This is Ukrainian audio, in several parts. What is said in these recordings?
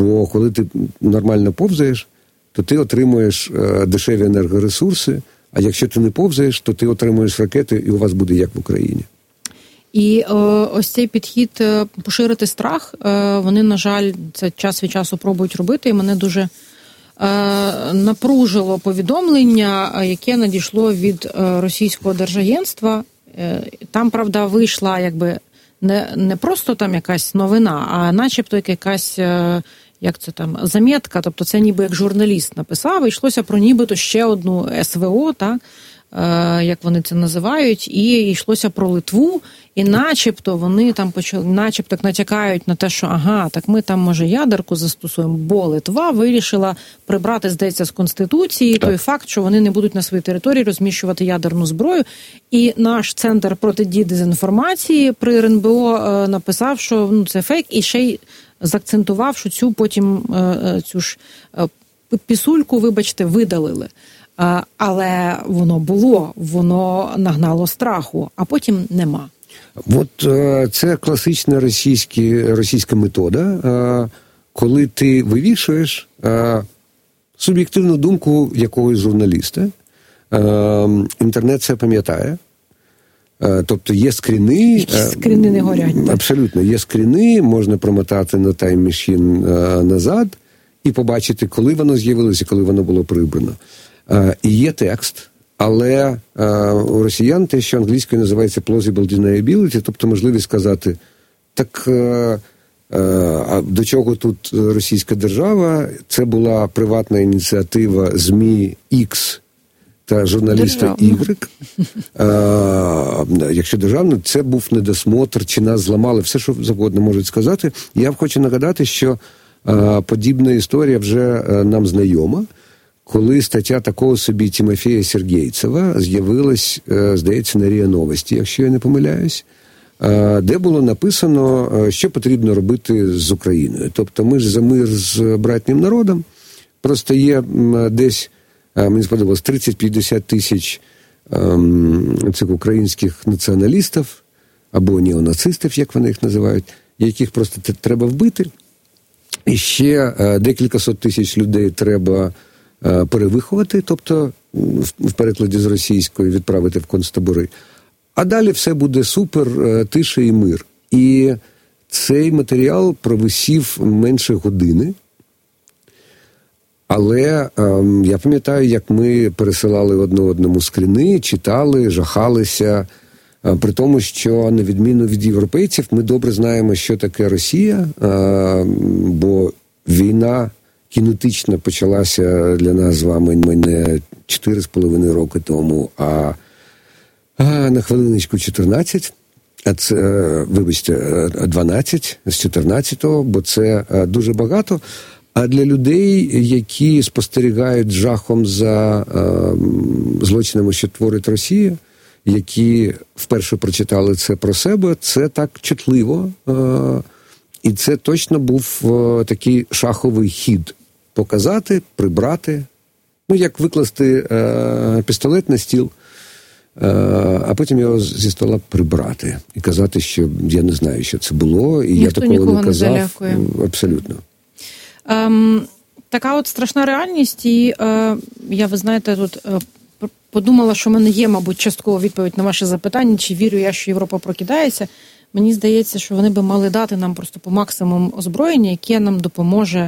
Бо коли ти нормально повзаєш, то ти отримуєш дешеві енергоресурси, а якщо ти не повзаєш, то ти отримуєш ракети, і у вас буде як в Україні. І ось цей підхід поширити страх, вони, на жаль, це час від часу пробують робити, і мене дуже напружило повідомлення, яке надійшло від російського держагентства. Там, правда, вийшла якби не просто там якась новина, а начебто якась, як це там, замітка, тобто це ніби як журналіст написав, і йшлося про нібито ще одну СВО, так, як вони це називають, і йшлося про Литву, і начебто вони там начебто натякають на те, що ага, так ми там, може, ядерку застосуємо, бо Литва вирішила прибрати, здається, з Конституції той факт, що вони не будуть на своїй території розміщувати ядерну зброю. І наш центр протидії дезінформації при РНБО написав, що це фейк, і ще й заакцентував, що цю ж пісульку, вибачте, видалили. Але воно нагнало страху, а потім нема. От це класична російська метода, коли ти вивішуєш суб'єктивну думку якогось журналіста. Інтернет це пам'ятає. Тобто є скріни. Скріни не горять. Абсолютно. Є скріни, можна промотати на Time Machine назад і побачити, коли воно з'явилося, коли воно було прибрано. І є текст, але у росіян те, що англійською називається plausible deniability, тобто можливість сказати, так а до чого тут російська держава? Це була приватна ініціатива ЗМІ X та журналіста Y. Якщо державно, це був недосмотр, чи нас зламали, все, що завгодно можуть сказати. Я хочу нагадати, що подібна історія вже нам знайома. Коли стаття такого собі Тимофія Сергійцева з'явилась, здається, на РІА Новості, якщо я не помиляюсь, де було написано, що потрібно робити з Україною. Тобто ми ж за мир з братнім народом, просто є десь, мені сподобалось, 30-50 тисяч цих українських націоналістів, або неонацистів, як вони їх називають, яких просто треба вбити. І ще декілька сот тисяч людей треба перевиховати, тобто в перекладі з російської відправити в концтабори. А далі все буде супер, тиша і мир. І цей матеріал провисів менше години. Але я пам'ятаю, як ми пересилали одному скріни, читали, жахалися. При тому, що на відміну від європейців, ми добре знаємо, що таке Росія, бо війна кінетично почалася для нас з вами не 4,5 роки тому, а на хвилиночку 14, а це, вибачте, 12 з 14-го, бо це дуже багато. А для людей, які спостерігають жахом за злочинами, що творить Росія, які вперше прочитали це про себе, це так чутливо. І це точно був такий шаховий хід. Показати, прибрати, як викласти пістолет на стіл, а потім його зі стола прибрати. І казати, що я не знаю, що це було, і ніхто я такого не казав. Не залякує. Абсолютно. Така от страшна реальність, і я, ви знаєте, тут подумала, що в мене є, мабуть, часткова відповідь на ваше запитання, чи вірю я, що Європа прокидається. Мені здається, що вони би мали дати нам просто по максимуму озброєння, яке нам допоможе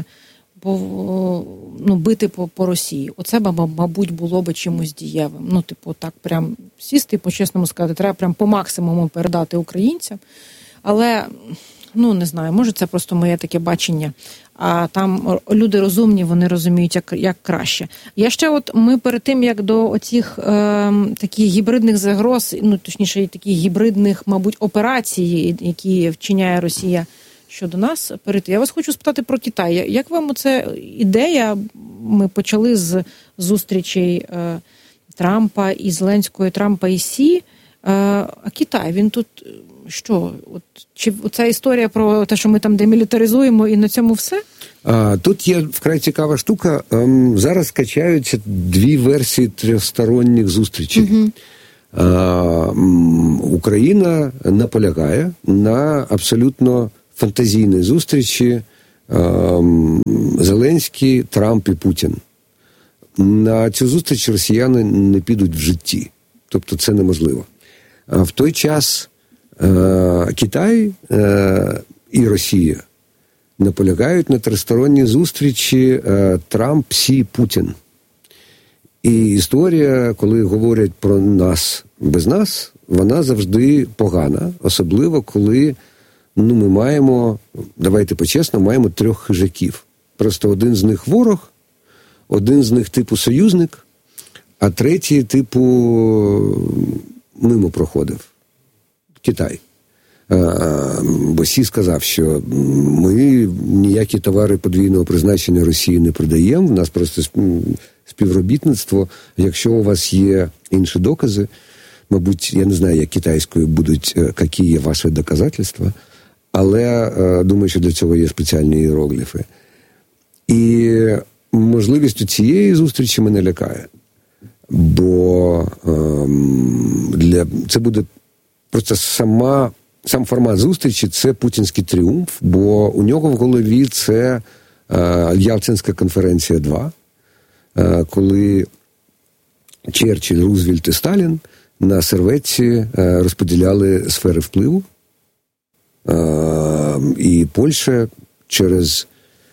бити по Росії. Оце, мабуть, було би чимось дієвим. Так прям сісти і по-чесному сказати, треба прям по максимуму передати українцям. Але, не знаю, може це просто моє таке бачення. А там люди розумні, вони розуміють, як краще. Я ще ми перед тим, як до оцих таких гібридних загроз, точніше, таких гібридних, мабуть, операцій, які вчиняє Росія щодо нас, я вас хочу спитати про Китай. Як вам оця ідея? Ми почали з зустрічей Трампа і Зеленського, Трампа і Сі. А Китай, він тут що? Чи ця історія про те, що ми там демілітаризуємо і на цьому все? Тут є вкрай цікава штука. Зараз качаються дві версії трьохсторонніх зустрічей. Угу. Україна наполягає на абсолютно фантазійній зустрічі Зеленський, Трамп і Путін. На цю зустріч росіяни не підуть в житті. Тобто це неможливо. А в той час Китай і Росія наполягають на тристоронній зустрічі Трамп, Сі, Путін. І історія, коли говорять про нас без нас, вона завжди погана. Особливо, коли ми маємо, давайте по-чесно, маємо 3 хижаків. Просто один з них ворог, один з них типу союзник, а третій типу мимо проходив. Китай. Бо Сі сказав, що ми ніякі товари подвійного призначення Росії не продаємо, в нас просто співробітництво. Якщо у вас є інші докази, мабуть, я не знаю, як китайською будуть, які є ваші доказательства, але думаю, що для цього є спеціальні іерогліфи. І можливість цієї зустрічі мене лякає. Бо це буде просто сам формат зустрічі – це путінський тріумф, бо у нього в голові це Ялтинська конференція 2, коли Черчилль, Рузвельт і Сталін на серветці розподіляли сфери впливу. І Польща, через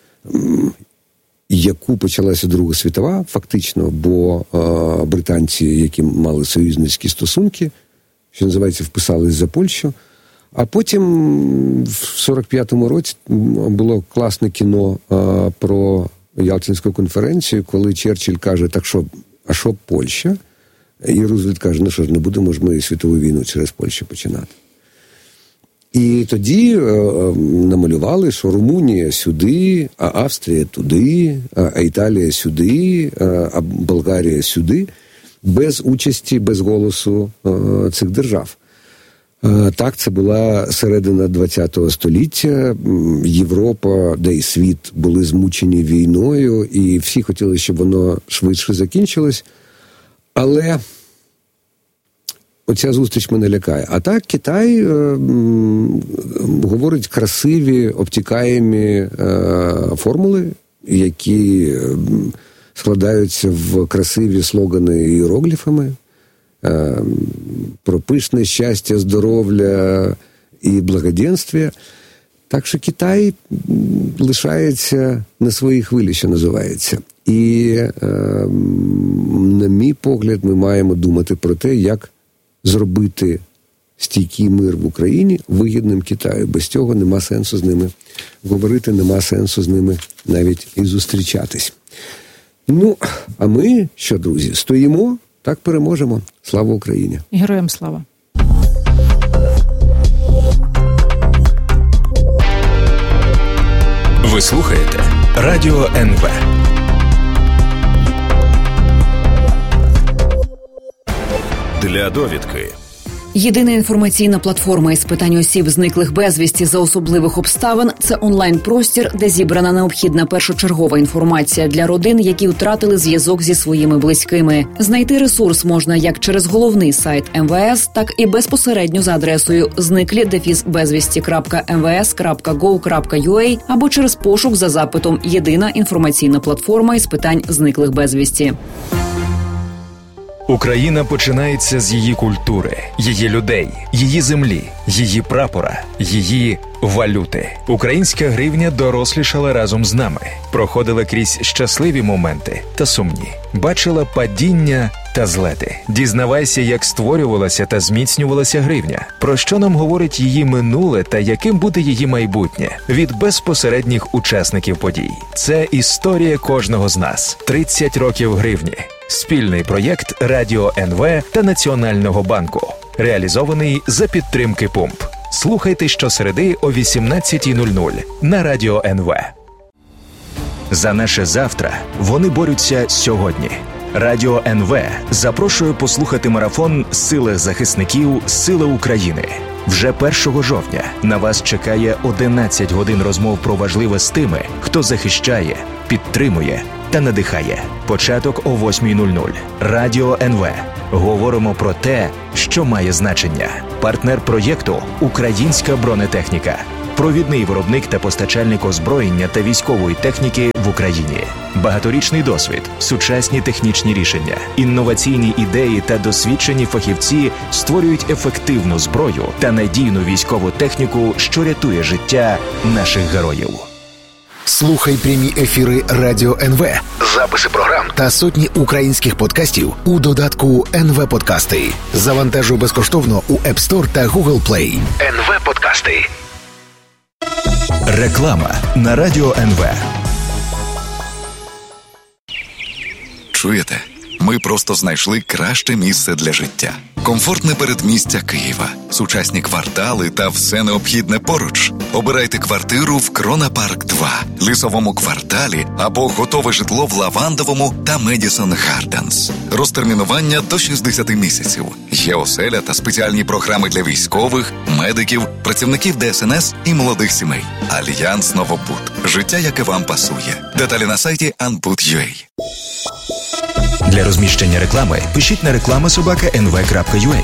яку почалася Друга світова, фактично, бо британці, які мали союзницькі стосунки, що називається, вписались за Польщу. А потім в 45-му році було класне кіно про Ялтинську конференцію, коли Черчилль каже, так що, а що Польща? І Рузвельт каже, ну що ж, не будемо ж ми світову війну через Польщу починати. І тоді намалювали, що Румунія сюди, а Австрія туди, а Італія сюди, а Болгарія сюди, без участі, без голосу цих держав. Так, це була середина ХХ століття, Європа, де і світ були змучені війною, і всі хотіли, щоб воно швидше закінчилось. Але оця зустріч мене лякає. А так Китай говорить красиві, обтікаємі формули, які складаються в красиві слогани іерогліфами, про пишне щастя, здоров'я і благоденствие. Так що Китай лишається на своїй хвилі, що називається. І, на мій погляд, ми маємо думати про те, як зробити стійкий мир в Україні вигідним Китаю. Без цього нема сенсу з ними говорити, нема сенсу з ними навіть і зустрічатись. Ну, а ми, що, друзі, стоїмо, так переможемо. Слава Україні! Героям слава! Ви слухаєте Радіо НВ. Для довідки. Єдина інформаційна платформа із питань осіб, зниклих безвісті за особливих обставин – це онлайн-простір, де зібрана необхідна першочергова інформація для родин, які втратили зв'язок зі своїми близькими. Знайти ресурс можна як через головний сайт МВС, так і безпосередньо за адресою znikli-bezvісті.mvs.gov.ua або через пошук за запитом «Єдина інформаційна платформа із питань зниклих безвісті». Україна починається з її культури, її людей, її землі, її прапора, її валюти. Українська гривня дорослішала разом з нами, проходила крізь щасливі моменти та сумні, бачила падіння та злети. Дізнавайся, як створювалася та зміцнювалася гривня, про що нам говорить її минуле та яким буде її майбутнє від безпосередніх учасників подій. Це історія кожного з нас. 30 років гривні. Спільний проєкт Радіо НВ та Національного банку. Реалізований за підтримки ПУМП. Слухайте щосереди о 18:00 на Радіо НВ. За наше завтра вони борються сьогодні. Радіо НВ запрошує послухати марафон «Сила захисників. Сила України». Вже 1 жовтня на вас чекає 11 годин розмов про важливе з тими, хто захищає, підтримує та надихає. Початок о 8:00. Радіо НВ. Говоримо про те, що має значення. Партнер проєкту – Українська бронетехніка. провідний виробник та постачальник озброєння та військової техніки в Україні. Багаторічний досвід, сучасні технічні рішення, інноваційні ідеї та досвідчені фахівці створюють ефективну зброю та надійну військову техніку, що рятує життя наших героїв. Слухай прямі ефіри Радіо НВ, записи програм та сотні українських подкастів у додатку НВ Подкасти. Завантажуй безкоштовно у App Store та Google Play. НВ Подкасти. Реклама на Радіо НВ. Чуєте? Ми просто знайшли краще місце для життя. Комфортне передмістя Києва, сучасні квартали та все необхідне поруч. Обирайте квартиру в Крона Парк 2, Лісовому кварталі або готове житло в Лавандовому та Медісон Гарденс. Розтермінування до 60 місяців. Є оселя та спеціальні програми для військових, медиків, працівників ДСНС і молодих сімей. Альянс Новобуд. Життя, яке вам пасує. Деталі на сайті anbud.ua. Для розміщення реклами пишіть на reklama@nv.ua.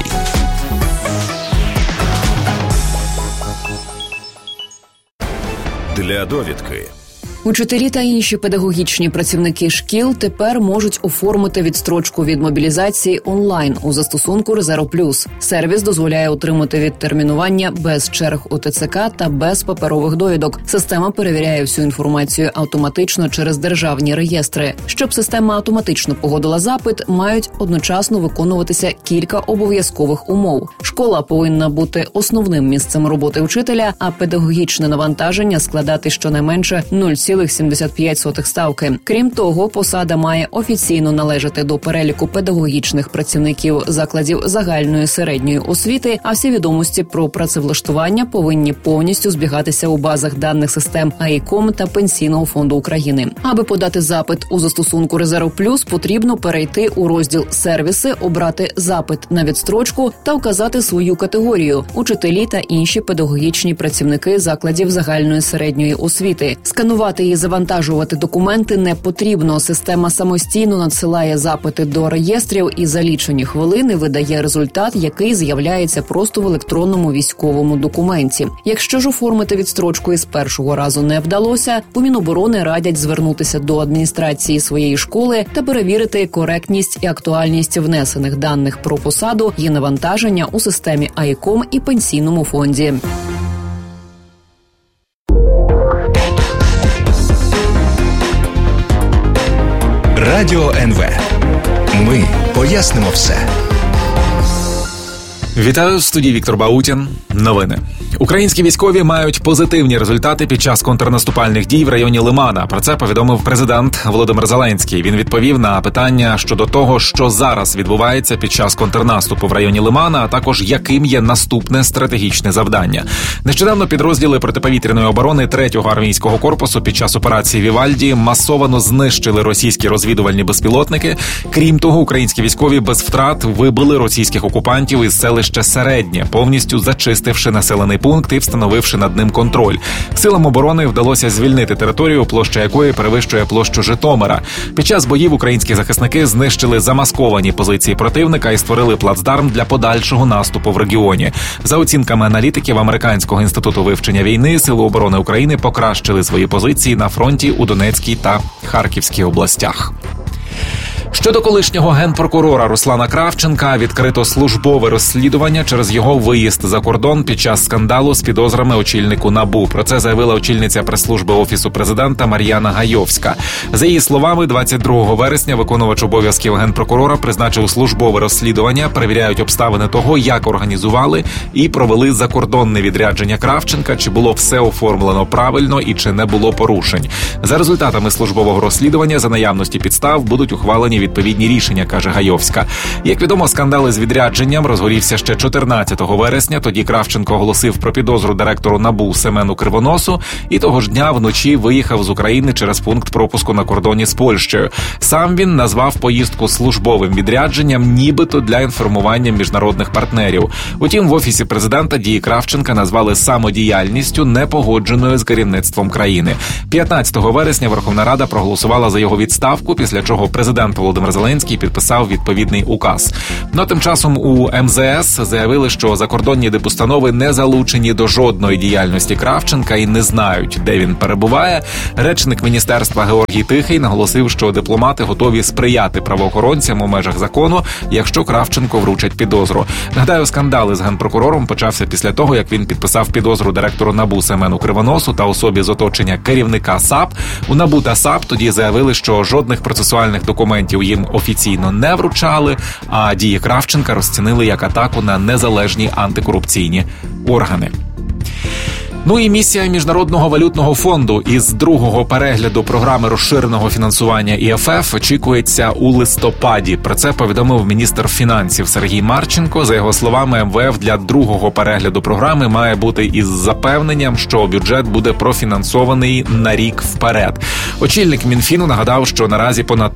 Для довідки. Учителі та інші педагогічні працівники шкіл тепер можуть оформити відстрочку від мобілізації онлайн у застосунку «Резерв+». Сервіс дозволяє отримати відтермінування без черг у ТЦК та без паперових довідок. Система перевіряє всю інформацію автоматично через державні реєстри. Щоб система автоматично погодила запит, мають одночасно виконуватися кілька обов'язкових умов. Школа повинна бути основним місцем роботи вчителя, а педагогічне навантаження складати щонайменше 0,75 ставки. Крім того, посада має офіційно належати до переліку педагогічних працівників закладів загальної середньої освіти, а всі відомості про працевлаштування повинні повністю збігатися у базах даних систем АІКом та Пенсійного фонду України. Аби подати запит у застосунку «Резерв+», потрібно перейти у розділ «Сервіси», обрати запит на відстрочку та вказати свою категорію – учителі та інші педагогічні працівники закладів загальної середньої освіти. Сканувати і завантажувати документи не потрібно. Система самостійно надсилає запити до реєстрів і за лічені хвилини видає результат, який з'являється просто в електронному військовому документі. Якщо ж оформити відстрочку із першого разу не вдалося, у Міноборони радять звернутися до адміністрації своєї школи та перевірити коректність і актуальність внесених даних про посаду і навантаження у системі АІКом і Пенсійному фонді. Радіо НВ. Ми пояснимо все. Вітаю, в студії Віктор Баутін. Новини. Українські військові мають позитивні результати під час контрнаступальних дій в районі Лимана. Про це повідомив президент Володимир Зеленський. Він відповів на питання щодо того, що зараз відбувається під час контрнаступу в районі Лимана, а також яким є наступне стратегічне завдання. Нещодавно підрозділи протиповітряної оборони 3-го армійського корпусу під час операції «Вівальді» масово знищили російські розвідувальні безпілотники. Крім того, українські військові без втрат вибили російських окупантів із селища Середнє, повністю зачистивши населений пункт і встановивши над ним контроль. Силам оборони вдалося звільнити територію, площа якої перевищує площу Житомира. Під час боїв українські захисники знищили замасковані позиції противника і створили плацдарм для подальшого наступу в регіоні. За оцінками аналітиків Американського інституту вивчення війни, Сили оборони України покращили свої позиції на фронті у Донецькій та Харківській областях. Щодо колишнього генпрокурора Руслана Кравченка відкрито службове розслідування через його виїзд за кордон під час скандалу з підозрами очільнику НАБУ. Про це заявила очільниця прес-служби Офісу президента Мар'яна Гайовська. За її словами, 22 вересня виконувач обов'язків генпрокурора призначив службове розслідування, перевіряють обставини того, як організували і провели закордонне відрядження Кравченка, чи було все оформлено правильно і чи не було порушень. За результатами службового розслідування за наявності підстав будуть ухвалені відповідні рішення, каже Гайовська. Як відомо, скандали з відрядженням розгорівся ще 14 вересня. Тоді Кравченко оголосив про підозру директору НАБУ Семену Кривоносу і того ж дня вночі виїхав з України через пункт пропуску на кордоні з Польщею. Сам він назвав поїздку службовим відрядженням, нібито для інформування міжнародних партнерів. Утім, в Офісі президента дії Кравченка назвали самодіяльністю, непогодженою з керівництвом країни. 15 вересня Верховна Рада проголосувала за його відставку, після чого президент Володимир Володимир Зеленський підписав відповідний указ. Ну, тим часом у МЗС заявили, що закордонні дипустанови не залучені до жодної діяльності Кравченка і не знають, де він перебуває. Речник міністерства Георгій Тихий наголосив, що дипломати готові сприяти правоохоронцям у межах закону, якщо Кравченко вручать підозру. Нагадаю, скандал із генпрокурором почався після того, як він підписав підозру директору НАБУ Семену Кривоносу та особі з оточення керівника САП. У НАБУ та САП тоді заявили, що жодних процесуальних документів їм офіційно не вручали, а дії Кравченка розцінили як атаку на незалежні антикорупційні органи. Ну і місія Міжнародного валютного фонду із другого перегляду програми розширеного фінансування ІФФ очікується у листопаді. Про це повідомив міністр фінансів Сергій Марченко. За його словами, МВФ для другого перегляду програми має бути із запевненням, що бюджет буде профінансований на рік вперед. Очільник Мінфіну нагадав, що наразі понад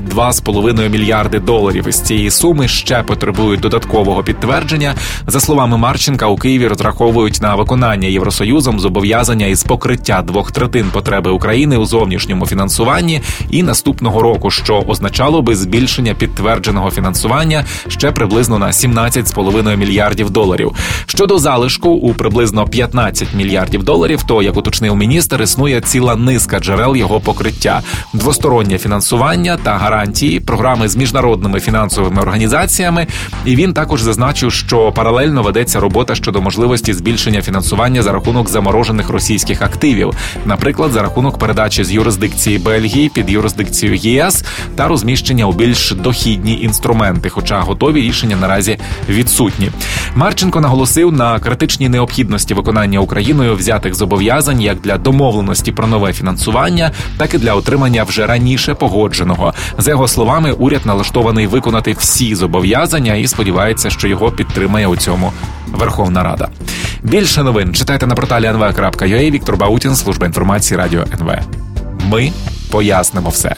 32,5 мільярди доларів із цієї суми ще потребують додаткового підтвердження. За словами Марченка, у Києві розраховують на виконання Євросоюзом зобов'язання із покриття 2/3 потреби України у зовнішньому фінансуванні і наступного року, що означало би збільшення підтвердженого фінансування ще приблизно на 17,5 мільярдів доларів. Щодо залишку у приблизно 15 мільярдів доларів, то, як уточнив міністр, існує ціла низка джерел його покриття. Двостороннє фінансування та гарантії, програми з міжнародними фінансовими організаціями. І він також зазначив, що паралельно ведеться робота щодо можливості збільшення фінансування за рахунок заморожених російських активів, наприклад, за рахунок передачі з юрисдикції Бельгії під юрисдикцію ЄС та розміщення у більш дохідні інструменти, хоча готові рішення наразі відсутні. Марченко наголосив на критичній необхідності виконання Україною взятих зобов'язань як для домовленості про нове фінансування, так і для отримання вже раніше погодженого. За його словами, уряд налаштований виконати всі зобов'язання і сподівається, що його підтримає у цьому Верховна Рада. Більше новин читайте на порталі nv.ua. Віктор Баутін, служба інформації Радіо НВ. Ми пояснимо все.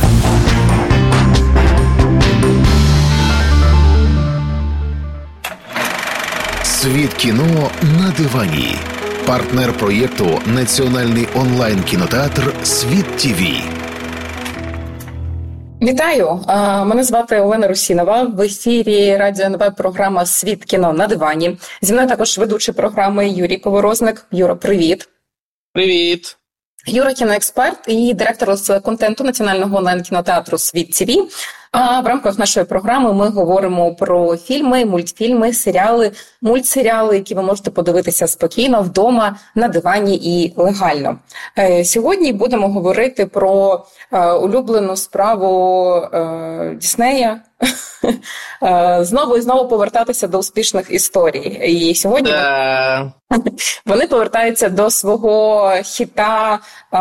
Світ кіно на дивані. Партнер проєкту – національний онлайн-кінотеатр «Світ ТІВІ». Вітаю! Мене звати Олена Русінова. В ефірі Радіо НВ програма «Світ кіно на дивані». Зі мною також ведучий програми Юрій Поворозник. Юра, привіт! Привіт! Юра – кіноексперт і директор з контенту національного онлайн-кінотеатру «Світ ТІВІ». А в рамках нашої програми ми говоримо про фільми, мультфільми, серіали, мультсеріали, які ви можете подивитися спокійно, вдома, на дивані і легально. Сьогодні будемо говорити про улюблену справу Діснея. Знову і знову повертатися до успішних історій. І сьогодні вони повертаються до свого хіта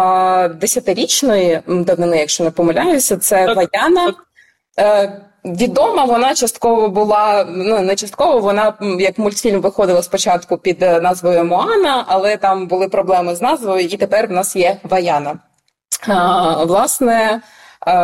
10-річної давнини, якщо не помиляюся, це «Ваяна». Відома вона частково була, не частково, вона як мультфільм виходила спочатку під назвою «Моана», але там були проблеми з назвою, і тепер в нас є «Ваяна». Власне,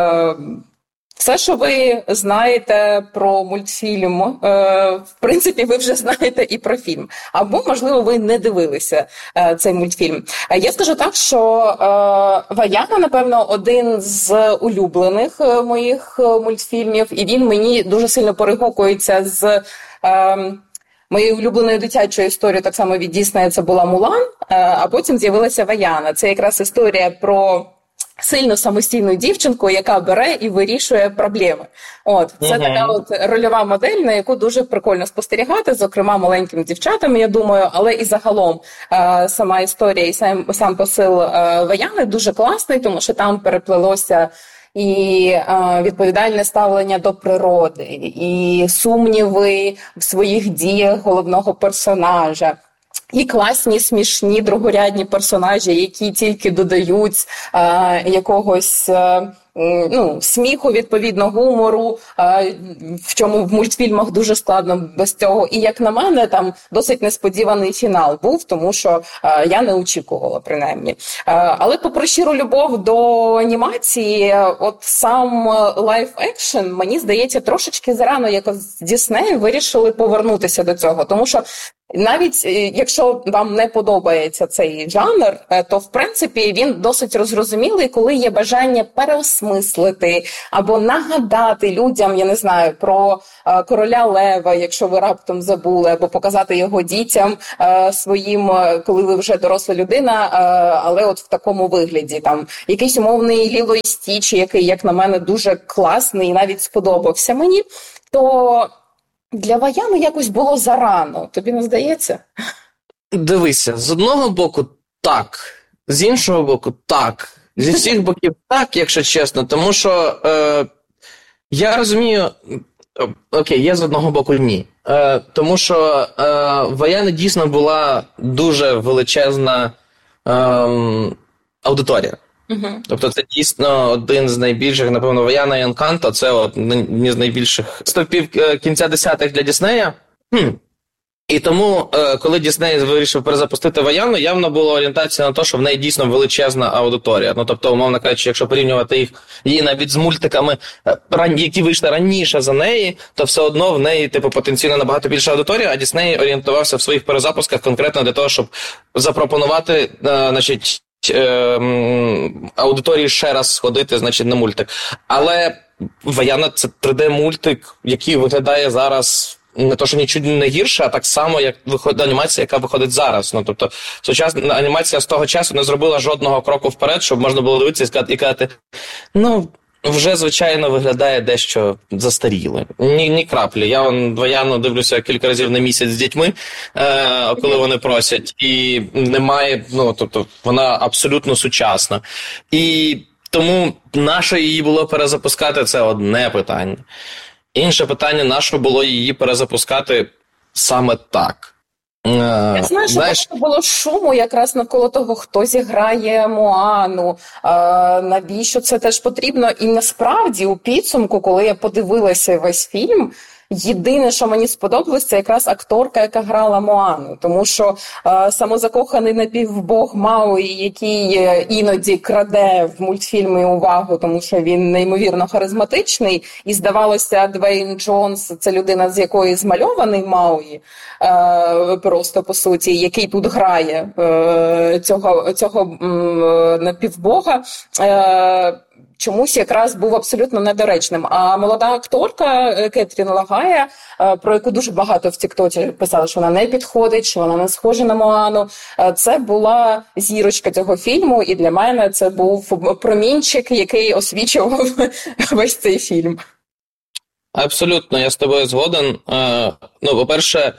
все, що ви знаєте про мультфільм, в принципі, ви вже знаєте і про фільм. Або, можливо, ви не дивилися цей мультфільм. Я скажу так, що «Ваяна», напевно, один з улюблених моїх мультфільмів, і він мені дуже сильно перегукується з моєю улюбленою дитячою історією, так само від Діснея, це була «Мулан», а потім з'явилася «Ваяна». Це якраз історія про сильно самостійну дівчинку, яка бере і вирішує проблеми. Це така рольова модель, на яку дуже прикольно спостерігати, зокрема маленьким дівчатам, я думаю, але і загалом сама історія і сам посил «Ваяни» дуже класний, тому що там переплелося і відповідальне ставлення до природи, і сумніви в своїх діях головного персонажа. І класні, смішні, другорядні персонажі, які тільки додають якогось сміху, відповідно, гумору, в чому в мультфільмах дуже складно без цього. І, як на мене, там досить несподіваний фінал був, тому що я не очікувала, принаймні. Але попри щиру любов до анімації, от сам лайв-екшен, мені здається, трошечки зарано, як з Діснею, вирішили повернутися до цього. Тому що Навіть якщо вам не подобається цей жанр, то, в принципі, він досить розрозумілий, коли є бажання переосмислити або нагадати людям, я не знаю, про Короля Лева, якщо ви раптом забули, або показати його дітям своїм, коли ви вже доросла людина, але от в такому вигляді. Там якийсь умовний Ліло і Стіч, який, як на мене, дуже класний і навіть сподобався мені, то... Для Ваяни якось було зарано. Тобі не здається? Дивися, з одного боку так, з іншого боку так, зі всіх боків так, якщо чесно, тому що я розумію, окей, є з одного боку ні, тому що Ваяни дійсно була дуже величезна аудиторія. Тобто це дійсно один з найбільших, напевно, Ваяна і Енканто, це одні з найбільших стовпів кінця десятих для Діснея. І тому, коли Дісней вирішив перезапустити Ваяну, явно була орієнтація на те, що в неї дійсно величезна аудиторія. Ну, тобто, умовно кажучи, якщо порівнювати її навіть з мультиками, які вийшли раніше за неї, то все одно в неї, типу, потенційно набагато більша аудиторія, а Дісней орієнтувався в своїх перезапусках конкретно для того, щоб запропонувати, значить, аудиторії ще раз сходити, значить, на мультик. Але Ваяна – це 3D-мультик, який виглядає зараз не то, що нічого не гірше, а так само, як виходить анімація, яка виходить зараз. Ну, тобто, сучасна анімація з того часу не зробила жодного кроку вперед, щоб можна було дивитися і казати, ну, вже, звичайно, виглядає дещо застаріло. Ні краплі. Я Ваяну дивлюся кілька разів на місяць з дітьми, коли вони просять, і немає, ну, тобто, вона абсолютно сучасна. І тому наше її було перезапускати, це одне питання. Інше питання, наше було її перезапускати саме так. Я знаю, що багато було шуму якраз навколо того, хто зіграє Моану, навіщо це теж потрібно. І насправді у підсумку, коли я подивилася весь фільм, єдине, що мені сподобалось, це якраз акторка, яка грала Моану. Тому що самозакоханий напівбог Мауї, який іноді краде в мультфільмі увагу, тому що він неймовірно харизматичний, і здавалося, Двейн Джонс – це людина, з якої змальований Мауї, просто по суті, який тут грає цього напівбога, чомусь якраз був абсолютно недоречним. А молода акторка Кетрін Лагая, про яку дуже багато в Тіктоці писали, що вона не підходить, що вона не схожа на Моану, це була зірочка цього фільму, і для мене це був промінчик, який освічував весь цей фільм. Абсолютно, я з тобою згоден. Ну, по-перше,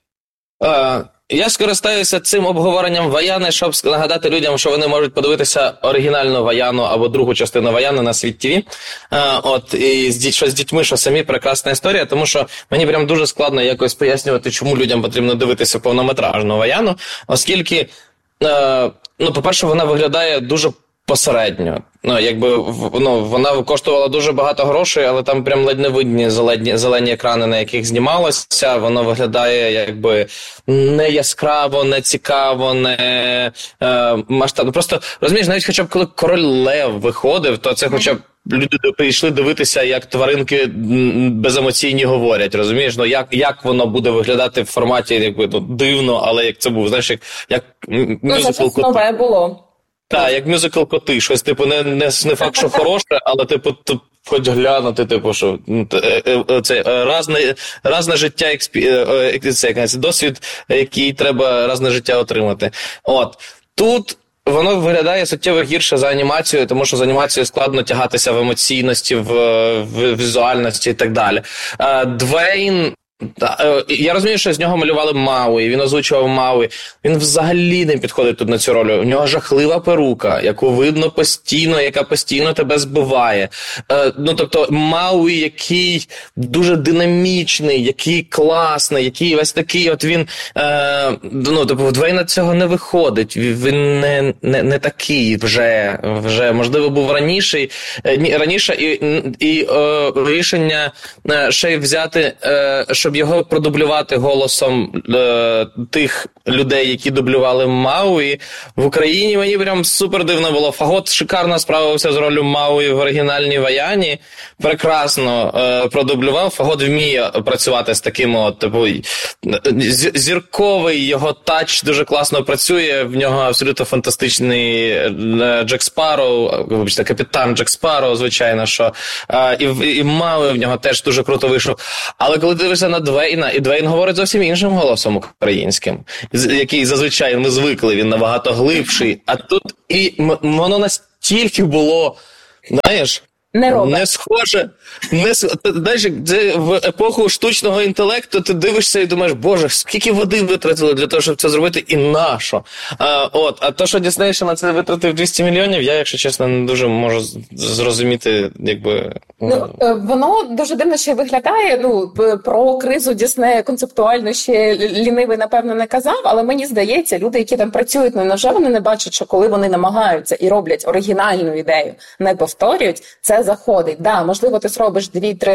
я скористаюся цим обговоренням Ваяни, щоб нагадати людям, що вони можуть подивитися оригінальну Ваяну або другу частину Ваяни на Світ ТВ. От, і що з дітьми, що самі, прекрасна історія, тому що мені прям дуже складно якось пояснювати, чому людям потрібно дивитися повнометражну Ваяну, оскільки, ну, по-перше, вона виглядає дуже посередньо. Ну, якби, ну, вона коштувала дуже багато грошей, але там прям ледь не видні зелені екрани, на яких знімалося. Воно виглядає, якби, не яскраво, не цікаво, не масштабно. Просто, розумієш, навіть хоча б коли Король Лев виходив, то це хоча б люди прийшли дивитися, як тваринки беземоційні говорять, розумієш? Ну, як воно буде виглядати в форматі, якби, ну, дивно, але як це був, знаєш, як мюзикл «Коти». Нове було. Так, як мюзикл «Коти», щось, типу, не факт, що хороше, але, типу, хоч глянути, типу, що це разне життя, досвід, який треба разне життя отримати. От. Тут воно виглядає суттєво гірше за анімацією, тому що з анімацією складно тягатися в емоційності, в візуальності і так далі. Двейн, я розумію, що з нього малювали Мауї, він озвучував Мауї. Він взагалі не підходить тут на цю роль. У нього жахлива перука, яку видно постійно, яка постійно тебе збиває. Ну, тобто, Мауї, який дуже динамічний, який класний, який весь такий, от він, ну, тобто, в Двейна цього не виходить. Він не такий вже, можливо, був раніше, і рішення ще й взяти, щоб його продублювати голосом тих людей, які дублювали Мауї. В Україні мені прям супер дивно було. Фагот шикарно справився з ролью Мауї в оригінальній Ваяні. Прекрасно продублював. Фагот вміє працювати з таким зірковий, його тач дуже класно працює. В нього абсолютно фантастичний Джек Спарроу, вибачте, капітан Джек Спарроу, звичайно, що і Мауї в нього теж дуже круто вийшов. Але коли дивишся на Двейна, і Двейн говорить зовсім іншим голосом українським, який зазвичай ми звикли, він набагато глибший, а тут і воно настільки було, знаєш, не схоже. Знаєш, в епоху штучного інтелекту ти дивишся і думаєш, боже, скільки води витратили для того, щоб це зробити, і на що? А то, що Дісней на це витратив 200 мільйонів, я, якщо чесно, не дуже можу зрозуміти, якби... Воно дуже дивно ще виглядає, про кризу Діснея концептуально ще лінивий, напевно, не казав, але мені здається, люди, які там працюють, невже вони не бачать, що коли вони намагаються і роблять оригінальну ідею, не повторюють, це заходить. Да, можливо, ти зробиш 2-3